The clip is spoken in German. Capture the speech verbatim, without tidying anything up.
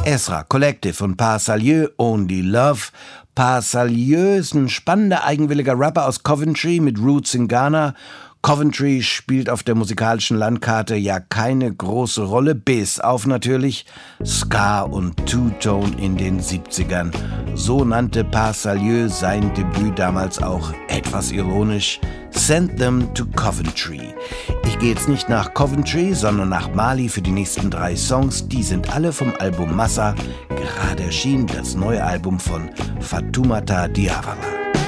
Ezra Collective und Pas Salieu, Only Love. Pas Salieu ist ein spannender, eigenwilliger Rapper aus Coventry mit Roots in Ghana. Coventry spielt auf der musikalischen Landkarte ja keine große Rolle, bis auf natürlich Ska und Two-Tone in den siebzigern. So nannte Pas Salieu sein Debüt damals auch etwas ironisch: Send them to Coventry. Ich gehe jetzt nicht nach Coventry, sondern nach Mali für die nächsten drei Songs. Die sind alle vom Album Massa. Gerade erschien das neue Album von Fatoumata Diawara.